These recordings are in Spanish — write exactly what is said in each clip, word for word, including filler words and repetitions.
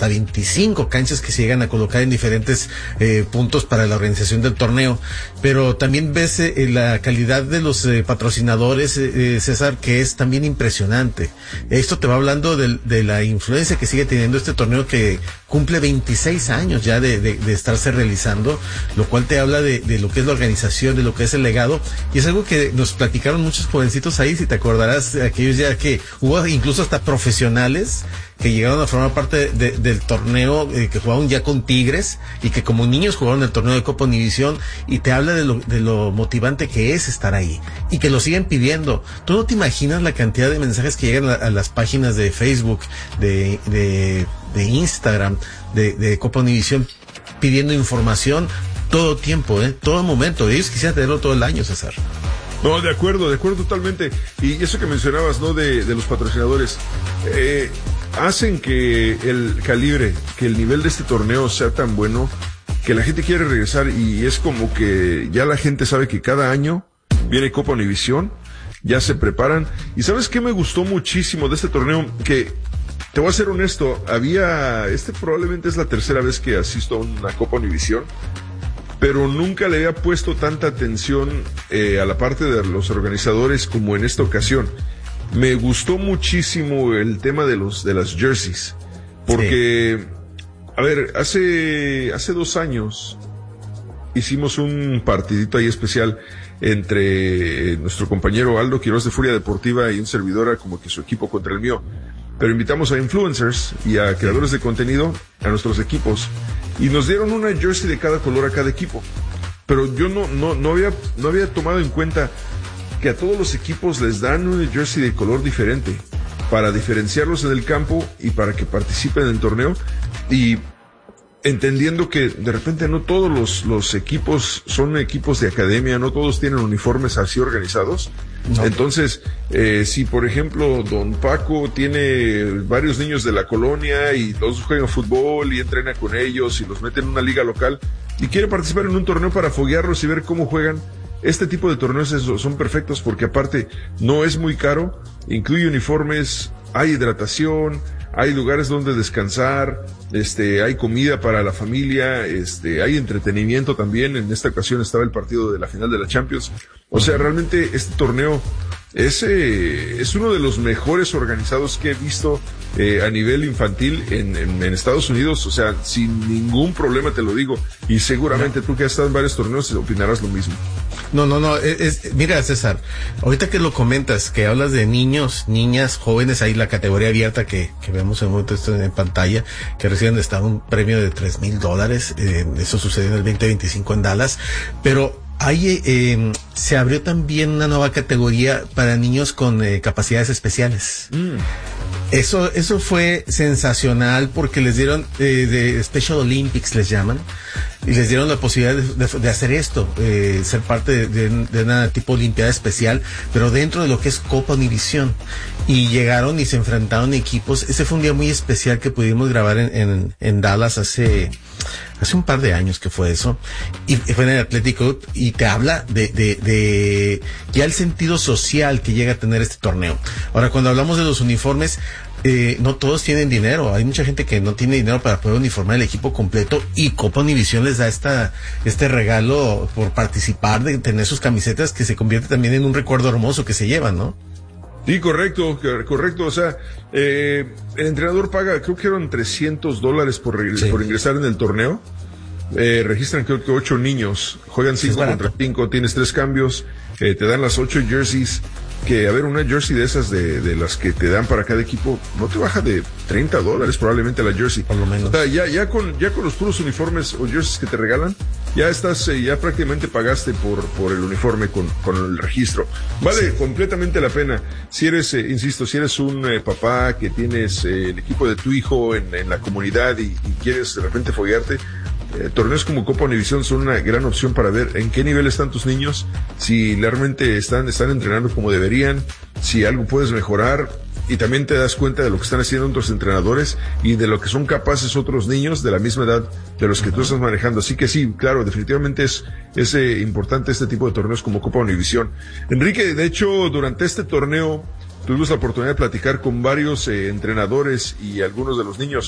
hasta veinticinco canchas que se llegan a colocar en diferentes eh, puntos para la organización del torneo. Pero también ves eh, la calidad de los eh, patrocinadores, eh, César, que es también impresionante. Esto te va hablando de, de la influencia que sigue teniendo este torneo, que cumple veintiséis años ya de, de, de estarse realizando, lo cual te habla de, de lo que es la organización, de lo que es el legado, y es algo que nos platicaron muchos jovencitos ahí, si te acordarás, aquellos ya que hubo incluso hasta profesionales que llegaron a formar parte de, de, del torneo, eh, que jugaron ya con Tigres, y que como niños jugaron el torneo de Copa Univisión, y te habla de lo, de lo motivante que es estar ahí, y que lo siguen pidiendo. Tú no te imaginas la cantidad de mensajes que llegan a, a las páginas de Facebook, de, de, de Instagram, de, de Copa Univisión, pidiendo información todo tiempo, eh, todo momento. Ellos quisieran tenerlo todo el año, César. No, de acuerdo, de acuerdo totalmente. Y eso que mencionabas, ¿no? De, de los patrocinadores, eh, hacen que el calibre, que el nivel de este torneo sea tan bueno que la gente quiere regresar, y es como que ya la gente sabe que cada año viene Copa Univisión, ya se preparan. Y ¿sabes qué me gustó muchísimo de este torneo? Que, te voy a ser honesto, había, este probablemente es la tercera vez que asisto a una Copa Univisión, pero nunca le había puesto tanta atención eh, a la parte de los organizadores como en esta ocasión. Me gustó muchísimo el tema de los de las jerseys, porque, sí. a ver, hace hace dos años hicimos un partidito ahí especial entre nuestro compañero Aldo Quiroz de Furia Deportiva y un servidor, como que su equipo contra el mío. Pero invitamos a influencers y a creadores de contenido a nuestros equipos, y nos dieron una jersey de cada color a cada equipo. Pero yo no, no, no había, no había tomado en cuenta que a todos los equipos les dan una jersey de color diferente para diferenciarlos en el campo y para que participen en el torneo, y entendiendo que de repente no todos los, los equipos son equipos de academia, no todos tienen uniformes así organizados. No. Entonces, eh, si por ejemplo don Paco tiene varios niños de la colonia y todos juegan fútbol y entrena con ellos y los mete en una liga local y quiere participar en un torneo para foguearlos y ver cómo juegan, este tipo de torneos son perfectos, porque aparte no es muy caro, incluye uniformes, hay hidratación, hay lugares donde descansar, este, hay comida para la familia, este, hay entretenimiento también. En esta ocasión estaba el partido de la final de la Champions. O sea, realmente este torneo es, eh, es uno de los mejores organizados que he visto eh, a nivel infantil en, en, en Estados Unidos. O sea, sin ningún problema te lo digo. Y seguramente tú que has estado en varios torneos opinarás lo mismo. No, no, no, es, es, mira, César, ahorita que lo comentas, que hablas de niños, niñas, jóvenes, ahí la categoría abierta que, que vemos en un momento esto en pantalla, que reciben hasta un premio de tres mil dólares, eh, eso sucedió en el veinte veinticinco en Dallas, pero ahí eh, se abrió también una nueva categoría para niños con eh, capacidades especiales. Mm. Eso, eso fue sensacional, porque les dieron, eh, de Special Olympics les llaman, y les dieron la posibilidad de, de, de hacer esto, eh, ser parte de, de, de una tipo olimpiada especial, pero dentro de lo que es Copa Univisión. Y llegaron y se enfrentaron equipos. Ese fue un día muy especial que pudimos grabar en, en, en Dallas hace, hace un par de años que fue eso. Y fue en el Atlético, y te habla de, de, de ya el sentido social que llega a tener este torneo. Ahora, cuando hablamos de los uniformes, Eh, no todos tienen dinero, hay mucha gente que no tiene dinero para poder uniformar el equipo completo, y Copa Univisión les da esta, este regalo por participar, de tener sus camisetas, que se convierte también en un recuerdo hermoso que se llevan, ¿no? Sí, correcto, correcto, o sea, eh, el entrenador paga, creo que eran trescientos dólares por, sí. por ingresar en el torneo. Eh, registran creo que ocho niños, juegan cinco contra cinco, tienes tres cambios, eh, te dan las ocho jerseys, que a ver, una jersey de esas de, de las que te dan para cada equipo no te baja de treinta dólares probablemente la jersey, por lo menos. O sea, ya, ya con, ya con los puros uniformes o jerseys que te regalan, ya estás, eh, ya prácticamente pagaste por, por el uniforme con, con el registro. Vale, sí, completamente la pena. Si eres, eh, insisto, si eres un eh, papá que tienes eh, el equipo de tu hijo en, en la comunidad y, y quieres de repente foguearte, Eh, torneos como Copa Univisión son una gran opción para ver en qué nivel están tus niños, si realmente están, están entrenando como deberían, si algo puedes mejorar, y también te das cuenta de lo que están haciendo otros entrenadores y de lo que son capaces otros niños de la misma edad de los que tú estás manejando. Así que sí, claro, definitivamente es, es eh, importante este tipo de torneos como Copa Univisión. Enrique, de hecho, durante este torneo tuvimos la oportunidad de platicar con varios eh, entrenadores y algunos de los niños.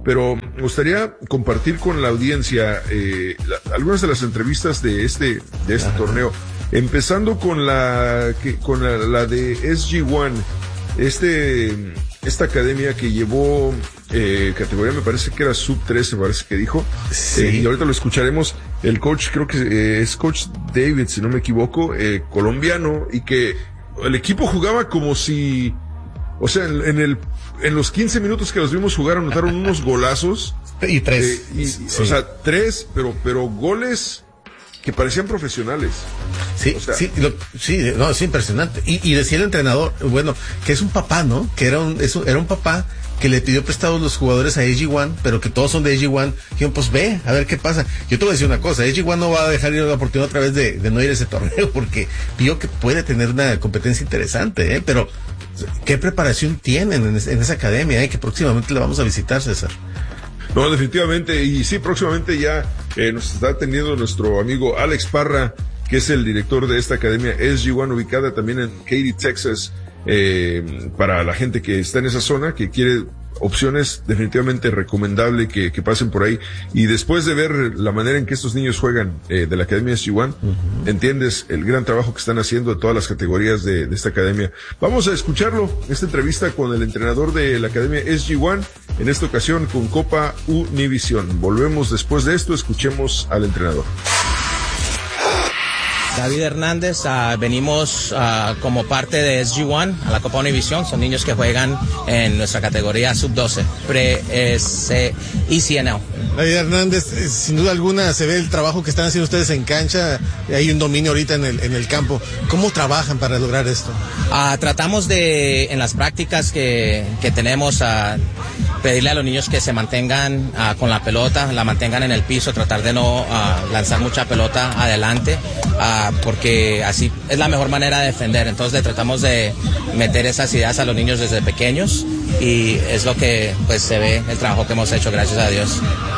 pero me gustaría compartir con la audiencia eh, la, algunas de las entrevistas de este, de este torneo, empezando con la, que, con la, la de S G uno, este, esta academia que llevó eh, categoría, me parece que era sub trece, me parece que dijo, sí. eh, y ahorita lo escucharemos. El coach, creo que eh, es coach David, si no me equivoco, eh, colombiano, y que el equipo jugaba como si, o sea, en, en el, en los quince minutos que los vimos jugar, anotaron unos golazos. Y tres. Eh, y, sí. O sea, tres, pero, pero goles que parecían profesionales. Sí, o sea, sí, lo, sí, no, es impresionante. Y, y decía el entrenador, bueno, que es un papá, ¿no? Que era un, es un, era un papá que le pidió prestados los jugadores a S G uno, pero que todos son de S G uno. Dijeron, pues ve, a ver qué pasa. Yo te voy a decir una cosa, S G uno no va a dejar ir la oportunidad otra vez de, de no ir a ese torneo, porque vio que puede tener una competencia interesante, ¿eh? Pero, ¿qué preparación tienen en, en esa academia, eh? Que próximamente la vamos a visitar, César. No, definitivamente, y sí, próximamente ya eh, nos está atendiendo nuestro amigo Alex Parra, que es el director de esta academia S G uno, ubicada también en Katy, Texas, eh, para la gente que está en esa zona, que quiere opciones, definitivamente recomendable que, que pasen por ahí. Y después de ver la manera en que estos niños juegan eh, de la academia S G uno, uh-huh. entiendes el gran trabajo que están haciendo de todas las categorías de, de esta academia. Vamos a escucharlo, esta entrevista con el entrenador de la academia S G uno, en esta ocasión con Copa Univisión. Volvemos después de esto, escuchemos al entrenador. David Hernández, uh, venimos uh, como parte de S G uno a la Copa Univisión. Son niños que juegan en nuestra categoría sub doce, pre-E C N L. David Hernández, eh, sin duda alguna se ve el trabajo que están haciendo ustedes en cancha. Hay un dominio ahorita en el, en el campo. ¿Cómo trabajan para lograr esto? Uh, tratamos de, en las prácticas que, que tenemos, uh, pedirle a los niños que se mantengan uh, con la pelota, la mantengan en el piso, tratar de no uh, lanzar mucha pelota adelante. Uh, porque así es la mejor manera de defender. Entonces le tratamos de meter esas ideas a los niños desde pequeños y es lo que pues se ve el trabajo que hemos hecho, gracias a Dios.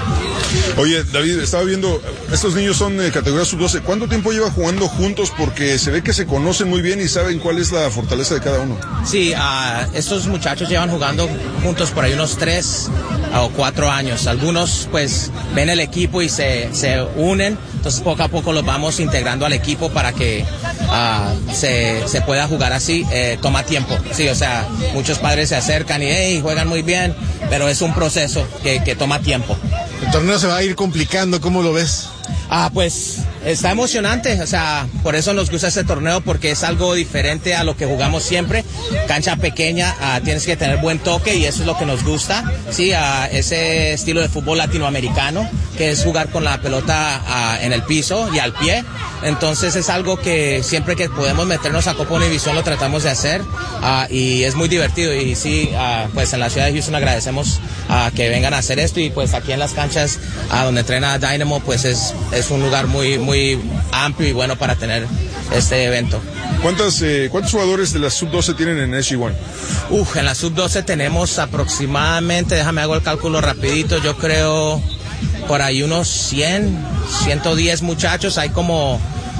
Oye, David, estaba viendo, estos niños son de categoría sub doce. ¿Cuánto tiempo lleva jugando juntos? Porque se ve que se conocen muy bien y saben cuál es la fortaleza de cada uno. Sí, uh, estos muchachos llevan jugando juntos por ahí unos tres o cuatro años. Algunos pues ven el equipo y se, se unen, entonces poco a poco los vamos integrando al equipo para que uh, se, se pueda jugar así. Eh, toma tiempo, sí, o sea, muchos padres se acercan y hey, juegan muy bien, pero es un proceso que, que toma tiempo. El torneo se va a ir complicando, ¿cómo lo ves? Ah, pues está emocionante, o sea, por eso nos gusta este torneo, porque es algo diferente a lo que jugamos siempre. Cancha pequeña, uh, tienes que tener buen toque y eso es lo que nos gusta, sí, uh, ese estilo de fútbol latinoamericano, que es jugar con la pelota uh, en el piso y al pie. Entonces es algo que siempre que podemos meternos a Copa Univisión lo tratamos de hacer uh, y es muy divertido. Y sí, uh, pues en la ciudad de Houston agradecemos uh, que vengan a hacer esto, y pues aquí en las canchas uh, donde entrena Dynamo, pues es, es un lugar muy, muy amplio y bueno para tener este evento. ¿Cuántas, eh, ¿Cuántos jugadores de la sub doce tienen en S G uno? Uf, en la sub doce tenemos aproximadamente, déjame hago el cálculo rapidito, yo creo por ahí unos cien, ciento diez muchachos. Hay como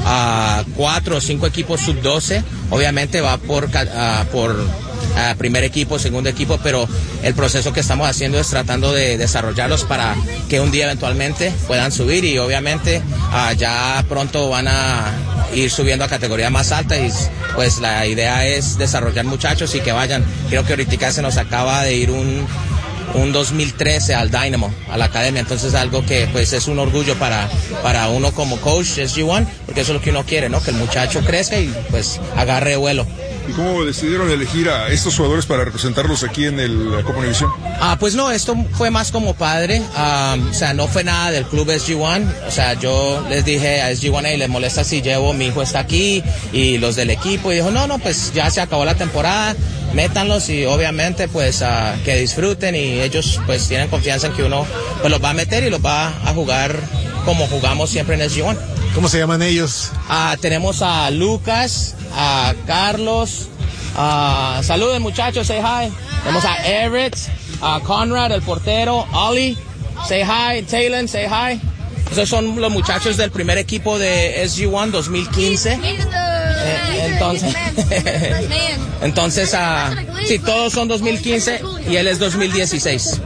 uh, cuatro o cinco equipos sub doce, obviamente va por, uh, por uh, primer equipo, segundo equipo, pero el proceso que estamos haciendo es tratando de desarrollarlos para que un día eventualmente puedan subir, y obviamente uh, ya pronto van a ir subiendo a categoría más alta, y pues la idea es desarrollar muchachos y que vayan. Creo que ahorita se nos acaba de ir un un dos mil trece al Dynamo, a la academia, entonces algo que pues es un orgullo para, para uno como coach S G uno, porque eso es lo que uno quiere, ¿no? Que el muchacho crezca y pues agarre vuelo. ¿Y cómo decidieron elegir a estos jugadores para representarlos aquí en el, la Copa Univisión? Ah, pues no, esto fue más como padre, um, o sea, no fue nada del club S G uno, o sea, yo les dije a S G uno, hey, ¿les molesta si llevo, mi hijo está aquí, y los del equipo, y dijo, no, no, pues ya se acabó la temporada, métanlos, y obviamente pues uh, que disfruten, y ellos pues tienen confianza en que uno pues los va a meter y los va a jugar como jugamos siempre en S G uno. ¿Cómo se llaman ellos? Uh, tenemos a Lucas, a Carlos, uh, saluden muchachos, say hi. Tenemos a Everett, a Conrad, el portero, Ollie, say hi, Taylor, say hi. Esos son los muchachos del primer equipo de S G uno dos mil quince. Eh, entonces, entonces uh, sí, todos son dos mil quince y él es dos mil dieciséis.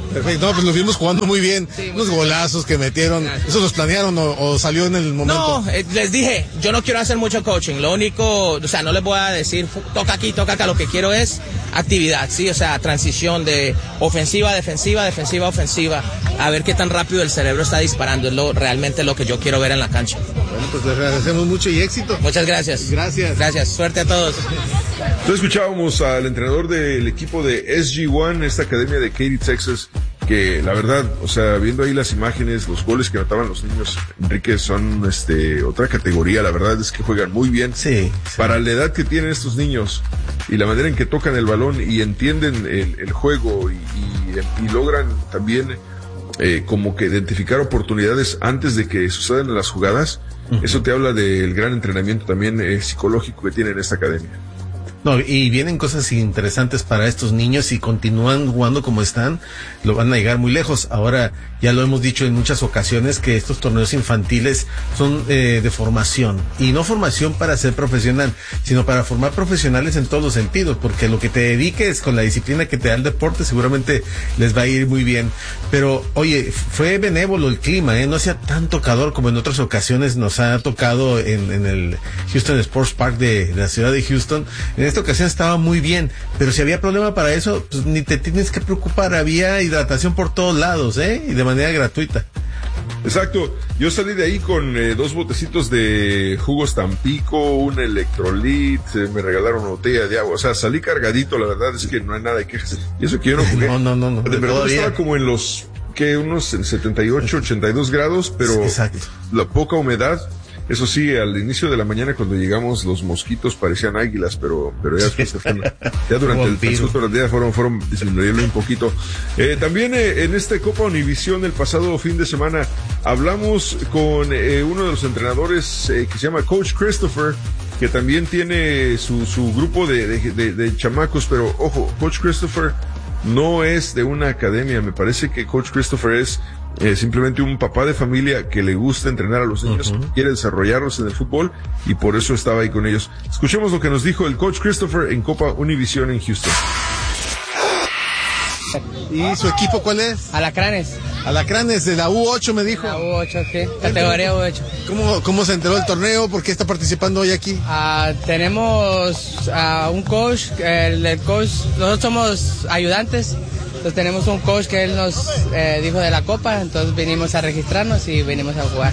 Perfecto, no, pues los vimos jugando muy bien, sí, unos golazos que metieron. Gracias. ¿Eso los planearon o, o salió en el momento? No, eh, les dije, yo no quiero hacer mucho coaching, lo único, o sea, no les voy a decir, toca aquí, toca acá, lo que quiero es actividad, sí, o sea, transición de ofensiva, defensiva, defensiva, ofensiva, a ver qué tan rápido el cerebro está disparando, es lo, realmente lo que yo quiero ver en la cancha. Bueno, pues les agradecemos mucho y éxito. Muchas gracias. Gracias. Gracias, suerte a todos. Entonces escuchábamos al entrenador del equipo de S G uno, esta academia de Katy, Texas, que la verdad, o sea, viendo ahí las imágenes, los goles que anotaban los niños, Enrique, son este otra categoría. La verdad es que juegan muy bien. Sí, sí. Para la edad que tienen estos niños y la manera en que tocan el balón y entienden el, el juego y, y, y logran también eh, como que identificar oportunidades antes de que sucedan las jugadas, uh-huh. Eso te habla del gran entrenamiento también eh, psicológico que tienen en esta academia. No, y vienen cosas interesantes para estos niños y continúan jugando como están, lo van a llegar muy lejos. Ahora, ya lo hemos dicho en muchas ocasiones que estos torneos infantiles son eh, de formación, y no formación para ser profesional, sino para formar profesionales en todos los sentidos, porque lo que te dediques con la disciplina que te da el deporte seguramente les va a ir muy bien. Pero, oye, fue benévolo el clima, ¿eh? No hacía tanto calor como en otras ocasiones nos ha tocado en, en el Houston Sports Park de, de la ciudad de Houston. En esta ocasión estaba muy bien, pero si había problema para eso, pues ni te tienes que preocupar, había hidratación por todos lados, ¿eh? Y de manera gratuita. Exacto, yo salí de ahí con eh, dos botecitos de jugos Tampico, un Electrolit, eh, me regalaron una botella de agua, o sea, salí cargadito, la verdad es que no hay nada que hacer. Y eso que yo no jugué. No, no, no, no. De verdad estaba como en los, que unos setenta y ocho, ochenta y dos grados, pero exacto. La poca humedad. Eso sí, al inicio de la mañana cuando llegamos los mosquitos parecían águilas, pero pero ya, sí. fueron, ya durante el transcurso del día fueron, fueron disminuyendo un poquito. Eh, también eh, en este Copa Univisión el pasado fin de semana hablamos con eh, uno de los entrenadores eh, que se llama Coach Christopher, que también tiene su, su grupo de, de, de, de chamacos, pero ojo, Coach Christopher no es de una academia, me parece que Coach Christopher es Eh, simplemente un papá de familia que le gusta entrenar a los niños, uh-huh. quiere desarrollarlos en el fútbol y por eso estaba ahí con ellos. Escuchemos lo que nos dijo el Coach Christopher en Copa Univisión en Houston. ¿Y su equipo cuál es? Alacranes. Alacranes de la U ocho me dijo. La U ocho, sí, categoría U ocho. ¿Cómo, cómo se enteró del torneo? ¿Por qué está participando hoy aquí? Uh, tenemos a uh, un coach, el, el coach, nosotros somos ayudantes. Entonces tenemos un coach que él nos eh, dijo de la Copa, entonces vinimos a registrarnos y vinimos a jugar.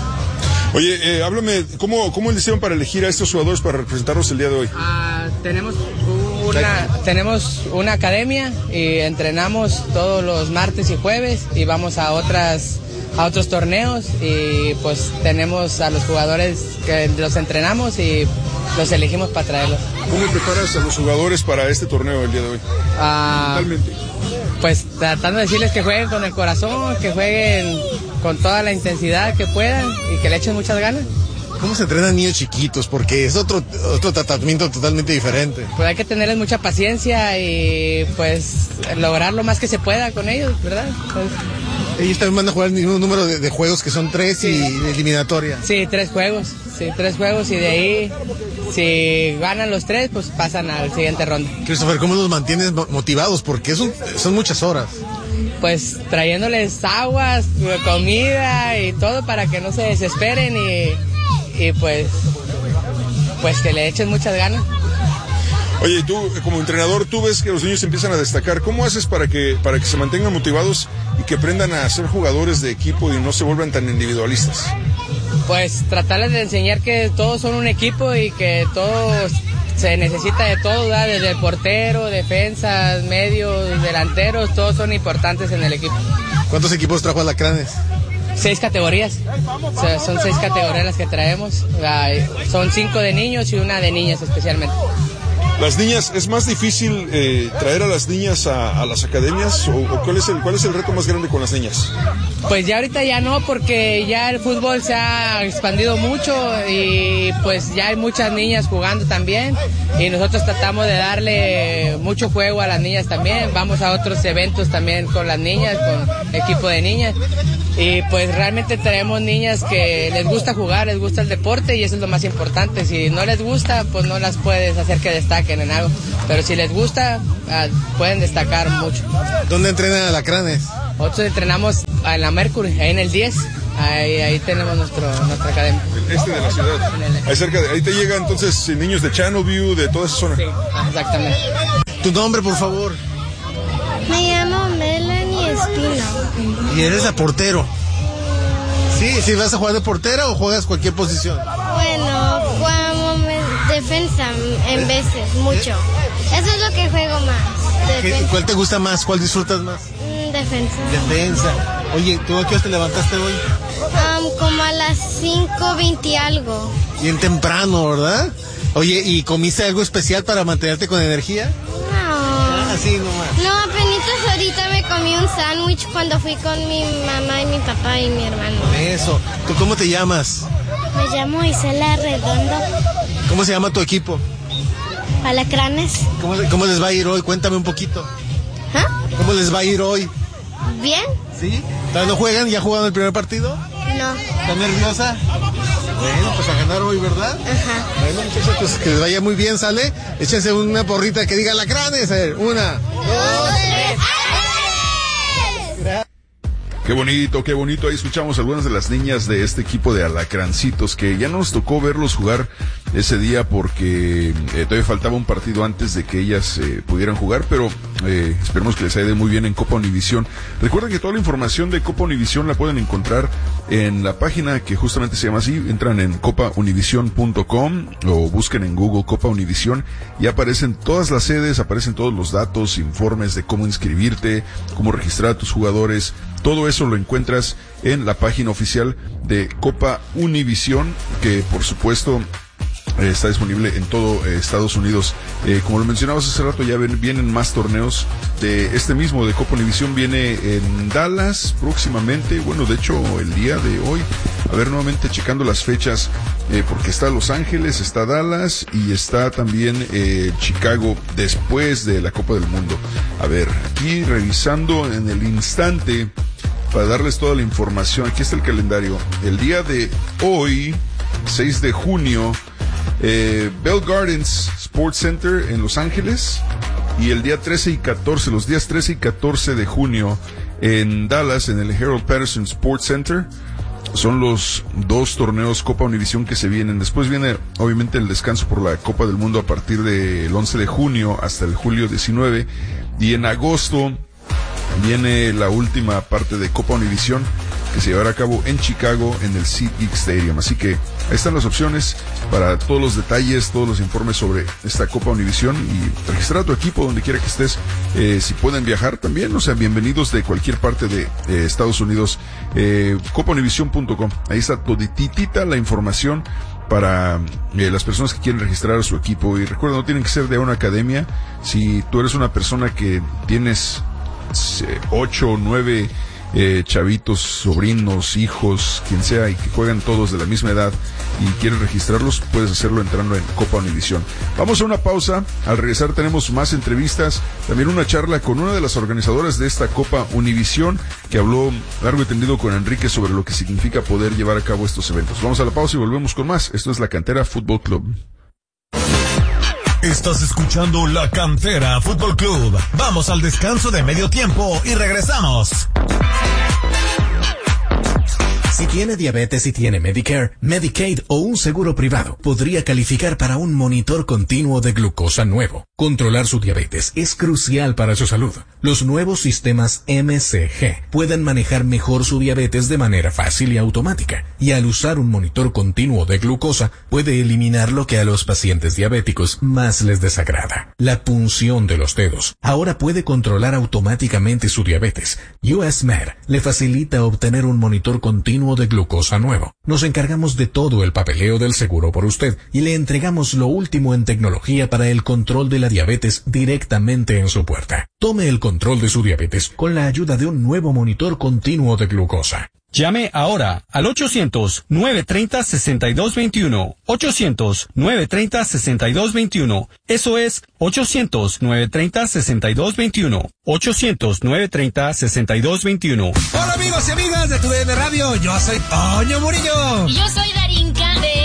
Oye, eh, háblame, ¿cómo, ¿cómo le hicieron para elegir a estos jugadores para representarnos el día de hoy? Uh, tenemos, una, tenemos una academia y entrenamos todos los martes y jueves y vamos a otras a otros torneos y pues tenemos a los jugadores que los entrenamos y los elegimos para traerlos. ¿Cómo preparas a los jugadores para este torneo el día de hoy? Uh, Totalmente. Pues tratando de decirles que jueguen con el corazón, que jueguen con toda la intensidad que puedan y que le echen muchas ganas. ¿Cómo se entrenan niños chiquitos? Porque es otro otro tratamiento totalmente diferente. Pues hay que tenerles mucha paciencia y pues lograr lo más que se pueda con ellos, ¿verdad? Pues, ellos también van a jugar el mismo número de, de juegos que son tres sí. y eliminatoria. Sí, tres juegos, sí, tres juegos y de ahí, si ganan los tres, pues pasan al siguiente ronda. Christopher, ¿cómo los mantienes motivados? Porque son, son muchas horas. Pues trayéndoles aguas, comida y todo para que no se desesperen y, y pues, pues que le echen muchas ganas. Oye, tú como entrenador, tú ves que los niños empiezan a destacar. ¿Cómo haces para que para que se mantengan motivados y que aprendan a ser jugadores de equipo y no se vuelvan tan individualistas? Pues tratarles de enseñar que todos son un equipo y que todos se necesita de todo, ¿verdad? Desde el portero, defensas, medios, delanteros, todos son importantes en el equipo. ¿Cuántos equipos trajo Alacranes? Seis categorías, o sea, son seis categorías las que traemos, son cinco de niños y una de niñas especialmente. Las niñas, ¿es más difícil eh, traer a las niñas a, a las academias? ¿O, o cuál es el cuál es el reto más grande con las niñas? Pues ya ahorita ya no, porque ya el fútbol se ha expandido mucho y pues ya hay muchas niñas jugando también y nosotros tratamos de darle mucho juego a las niñas también. Vamos a otros eventos también con las niñas, con equipo de niñas y pues realmente traemos niñas que les gusta jugar, les gusta el deporte y eso es lo más importante. Si no les gusta, pues no las puedes hacer que destaquen. destaquen en algo. Pero si les gusta, uh, pueden destacar mucho. ¿Dónde entrenan alacranes? Nosotros entrenamos en la Mercury, ahí en el diez. Ahí, ahí tenemos nuestro, nuestra academia. El este de la ciudad. Ahí cerca de, ahí te llegan entonces niños de Channelview, de toda esa zona. Sí, exactamente. ¿Tu nombre, por favor? Me llamo Melanie Espino. ¿Y eres la portero? Sí, ¿sí vas a jugar de portera o juegas cualquier posición? Bueno, jugamos defensa en veces, mucho. Eso es lo que juego más. Defensa. ¿Cuál te gusta más? ¿Cuál disfrutas más? Mm, defensa. Defensa. Oye, ¿tú a qué hora te levantaste hoy? Um, como a las cinco veinte algo. Bien temprano, ¿verdad? Oye, ¿y comiste algo especial para mantenerte con energía? No. Ah, sí, nomás. No, apenas ahorita me comí un sándwich cuando fui con mi mamá y mi papá y mi hermano. Eso. ¿Tú cómo te llamas? Me llamo Isela Redondo. ¿Cómo se llama tu equipo? Alacranes. ¿Cómo, cómo les va a ir hoy? Cuéntame un poquito. ¿Ah? ¿Cómo les va a ir hoy? ¿Bien? ¿Sí? ¿Todavía no juegan? ¿Ya jugaron el primer partido? No. ¿Estás nerviosa? Bueno, pues a ganar hoy, ¿verdad? Ajá. Bueno, muchachos, pues que les vaya muy bien, ¿sale? Échense una porrita que diga Alacranes. A ver, una, dos, tres. Gracias. Qué bonito, qué bonito. Ahí escuchamos algunas de las niñas de este equipo de alacrancitos que ya no nos tocó verlos jugar ese día porque eh, todavía faltaba un partido antes de que ellas eh, pudieran jugar, pero eh, esperemos que les haya ido muy bien en Copa Univisión. Recuerden que toda la información de Copa Univisión la pueden encontrar en la página que justamente se llama así. Entran en copa univision punto com o busquen en Google Copa Univisión y aparecen todas las sedes, aparecen todos los datos, informes de cómo inscribirte, cómo registrar a tus jugadores. Todo eso lo encuentras en la página oficial de Copa Univisión, que por supuesto eh, está disponible en todo eh, Estados Unidos. Eh, como lo mencionabas hace rato, ya ven, vienen más torneos de este mismo, de Copa Univisión. Viene en Dallas próximamente, bueno, de hecho el día de hoy. A ver, nuevamente checando las fechas, eh, porque está Los Ángeles, está Dallas y está también eh, Chicago después de la Copa del Mundo. A ver, aquí revisando en el instante para darles toda la información. Aquí está el calendario. El día de hoy, seis de junio, eh, Bell Gardens Sports Center en Los Ángeles, y el día trece y catorce, los días trece y catorce de junio en Dallas, en el Harold Patterson Sports Center. Son los dos torneos Copa Univisión que se vienen. Después viene obviamente el descanso por la Copa del Mundo a partir del once de junio hasta el julio diecinueve, y en agosto viene la última parte de Copa Univisión que se llevará a cabo en Chicago en el SeatGeek Stadium. Así que ahí están las opciones para todos los detalles, todos los informes sobre esta Copa Univisión, y registrar a tu equipo donde quiera que estés. Eh, si pueden viajar también, o sea, bienvenidos de cualquier parte de eh, Estados Unidos. Eh, copa univision punto com, ahí está todititita la información para eh, las personas que quieren registrar a su equipo. Y recuerda, no tienen que ser de una academia. Si tú eres una persona que tienes ocho o nueve eh, chavitos, sobrinos, hijos, quien sea, y que juegan todos de la misma edad y quieres registrarlos, puedes hacerlo entrando en Copa Univisión. Vamos a una pausa. Al regresar tenemos más entrevistas, también una charla con una de las organizadoras de esta Copa Univisión, que habló largo y tendido con Enrique sobre lo que significa poder llevar a cabo estos eventos. Vamos a la pausa y volvemos con más. Esto es La Cantera Fútbol Club. Estás escuchando La Cantera Fútbol Club. Vamos al descanso de medio tiempo y regresamos. Si tiene diabetes y tiene Medicare, Medicaid o un seguro privado, podría calificar para un monitor continuo de glucosa nuevo. Controlar su diabetes es crucial para su salud. Los nuevos sistemas M C G pueden manejar mejor su diabetes de manera fácil y automática. Y al usar un monitor continuo de glucosa, puede eliminar lo que a los pacientes diabéticos más les desagrada: la punción de los dedos. Ahora puede controlar automáticamente su diabetes. U S Med le facilita obtener un monitor continuo de glucosa nuevo. Nos encargamos de todo el papeleo del seguro por usted y le entregamos lo último en tecnología para el control de la diabetes directamente en su puerta. Tome el control de su diabetes con la ayuda de un nuevo monitor continuo de glucosa. Llame ahora al ochocientos, nueve treinta, sesenta y dos veintiuno. ochocientos, nueve treinta, sesenta y dos veintiuno. Eso es ochocientos, nueve treinta, sesenta y dos veintiuno. ochocientos, nueve treinta, sesenta y dos veintiuno. Hola amigos y amigas de Tu D N Radio, yo soy Toño Murillo. Y yo soy Darinka de Y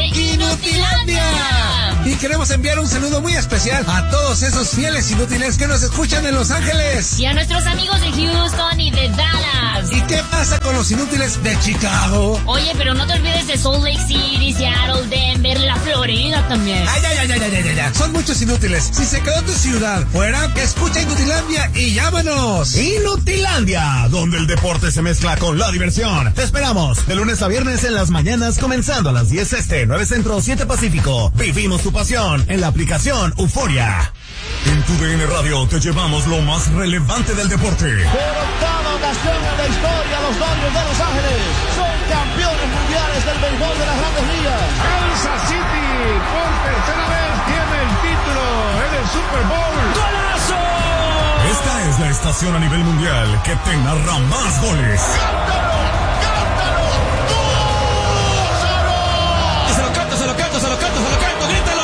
Inutilandia. Y queremos enviar un saludo muy especial a todos esos fieles inútiles que nos escuchan en Los Ángeles. Y a nuestros amigos de Houston y de Dallas. ¿Y qué pasa con los inútiles de Chicago? Oye, pero no te olvides de Salt Lake City, Seattle, Denver, la Florida también. Ay, ay, ay, ay, ay, ay, ay. Son muchos inútiles. Si se quedó tu ciudad fuera, escucha Inutilandia y llámanos. Inutilandia, donde el deporte se mezcla con la diversión. Te esperamos de lunes a viernes en las mañanas, comenzando a las diez este, nueve centro, siete pacífico. Vivimos tu pasión en la aplicación Euforia. En tu D N Radio te llevamos lo más relevante del deporte. Por octava ocasión en la historia, los Dodgers de Los Ángeles son campeones mundiales del béisbol de las Grandes Ligas. Kansas City por tercera vez tiene el título en el Super Bowl. ¡Golazo! Esta es la estación a nivel mundial que te narra más goles. ¡Cántalo! ¡Cántalo! ¡Gózalo! Y se lo canto, se lo canto, se lo canto, se lo canto, grítalo.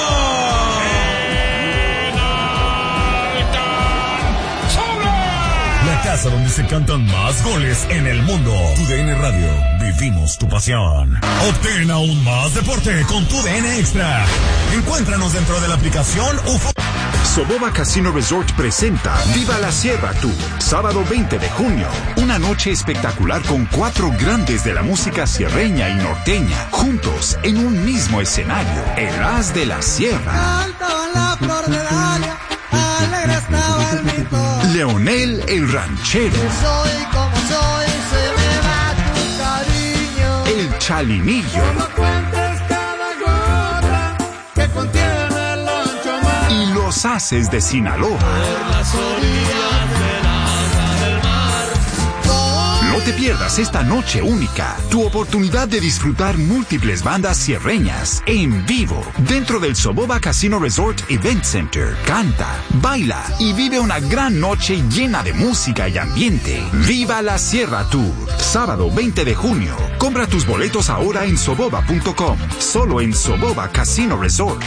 La casa donde se cantan más goles en el mundo. Tu D N Radio, vivimos tu pasión. Obtén aún más deporte con Tu D N Extra. Encuéntranos dentro de la aplicación U F O. Soboba Casino Resort presenta Viva la Sierra Tour, sábado veinte de junio. Una noche espectacular con cuatro grandes de la música sierreña y norteña, juntos en un mismo escenario. El As de la Sierra. La flor de Dalia, alegre estaba el grito. Leonel el Ranchero. Soy como soy, se me va tu cariño. El Chalinillo. No cuentes cada gota que contiene el ancho mar. Y los Haces de Sinaloa. Por las orillas del agua del mar. No te pierdas esta noche única, tu oportunidad de disfrutar múltiples bandas sierreñas en vivo dentro del Soboba Casino Resort Event Center. Canta, baila y vive una gran noche llena de música y ambiente. Viva la Sierra Tour, sábado veinte de junio. Compra tus boletos ahora en soboba punto com, solo en Soboba Casino Resort.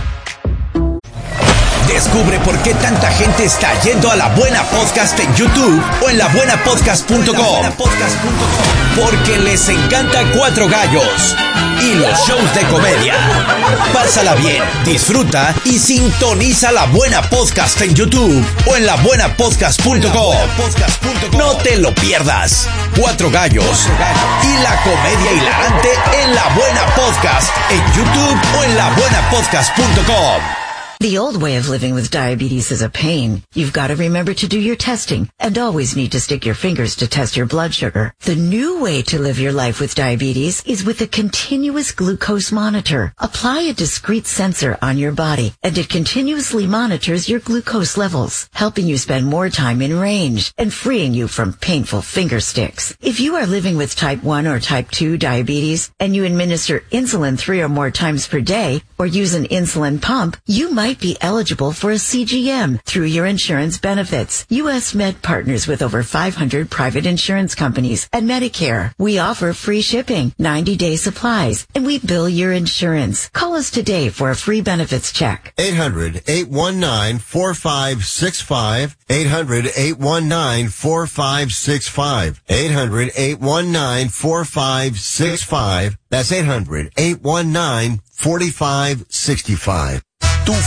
Descubre por qué tanta gente está yendo a La Buena Podcast en YouTube o en la buena podcast punto com. Porque les encanta Cuatro Gallos y los shows de comedia. Pásala bien, disfruta y sintoniza La Buena Podcast en YouTube o en la buena podcast punto com. No te lo pierdas. Cuatro Gallos y la comedia hilarante en La Buena Podcast en YouTube o en la buena podcast punto com. The old way of living with diabetes is a pain. You've got to remember to do your testing and always need to stick your fingers to test your blood sugar. The new way to live your life with diabetes is with a continuous glucose monitor. Apply a discrete sensor on your body and it continuously monitors your glucose levels, helping you spend more time in range and freeing you from painful finger sticks. If you are living with type one or type two diabetes and you administer insulin three or more times per day or use an insulin pump, you might be eligible for a C G M through your insurance benefits. U S Med partners with over five hundred private insurance companies and Medicare. We offer free shipping, ninety day supplies, and we bill your insurance. Call us today for a free benefits check. eight hundred, eight one nine, four five six five. eight hundred, eight one nine, four five six five. eight hundred, eight one nine, four five six five. That's eight hundred, eight one nine, four five six five.